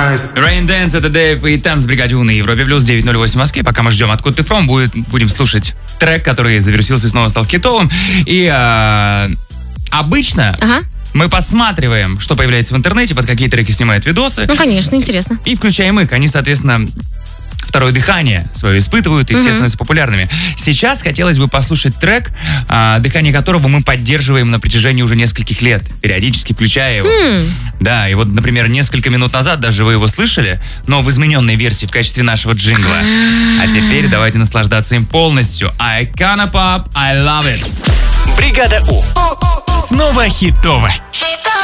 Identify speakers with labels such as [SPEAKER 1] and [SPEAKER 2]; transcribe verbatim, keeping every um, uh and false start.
[SPEAKER 1] Rain Dance — это Дэйв и Темс в бригаде У на Европе плюс девять ноль восемь в Москве. Пока мы ждем, откуда ты from, будет, будем слушать трек, который завирусился и снова стал хитовым. И а, обычно
[SPEAKER 2] Ага.
[SPEAKER 1] мы посматриваем, что появляется в интернете, под какие треки снимают видосы.
[SPEAKER 2] Ну, конечно, интересно.
[SPEAKER 1] И включаем их. Они, соответственно, второе дыхание свое испытывают, и все
[SPEAKER 2] Мгм.
[SPEAKER 1] становятся популярными. Сейчас хотелось бы послушать трек, а, дыхание которого мы поддерживаем на протяжении уже нескольких лет, периодически включая его.
[SPEAKER 2] М.
[SPEAKER 1] Да, и вот, например, несколько минут назад даже вы его слышали, но в измененной версии в качестве нашего джингла. А теперь давайте наслаждаться им полностью. I Canna Pop, I Love It.
[SPEAKER 3] Бригада У. Снова хитово.
[SPEAKER 4] Хитово.